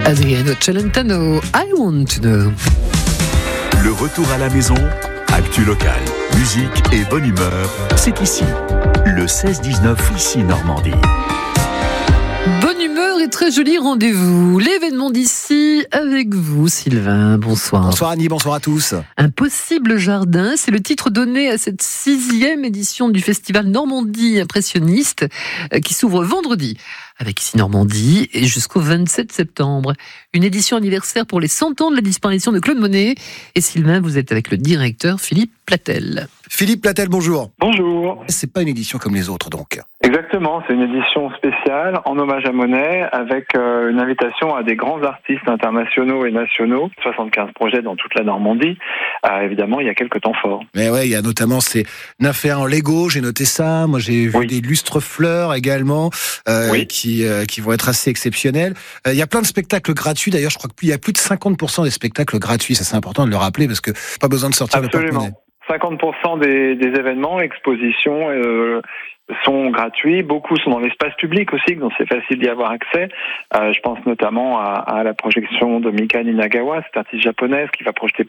Adriano Celentano, I Want to Know. Le retour à la maison, actu locale, musique et bonne humeur, c'est ici. Le 16-19 ici Normandie. Bonne humeur et très joli rendez-vous. L'événement d'ici avec vous, Sylvain. Bonsoir. Bonsoir Annie, bonsoir à tous. Un possible jardin, c'est le titre donné à cette 6e édition du festival Normandie impressionniste qui s'ouvre vendredi avec ici Normandie et jusqu'au 27 septembre. Une édition anniversaire pour les 100 ans de la disparition de Claude Monet. Et Sylvain, vous êtes avec le directeur Philippe Platel. Philippe Platel, bonjour. Bonjour. C'est pas une édition comme les autres donc. Exactement, c'est une édition spéciale en hommage à Monet avec une invitation à des grands artistes internationaux et nationaux. 75 projets dans toute la Normandie. Évidemment, il y a quelques temps forts. Mais ouais, il y a notamment ces nymphéas en Lego, j'ai noté ça. Moi, j'ai vu des lustres fleurs également qui vont être assez exceptionnels. Il y a plein de spectacles gratuits. D'ailleurs, je crois qu'il y a plus de 50% des spectacles gratuits. Ça, c'est important de le rappeler parce que pas besoin de sortir le porte-monnaie. 50% des événements, expositions sont gratuits. Beaucoup sont dans l'espace public aussi, donc c'est facile d'y avoir accès. Je pense notamment à la projection de Mika Ninagawa, cette artiste japonaise qui va projeter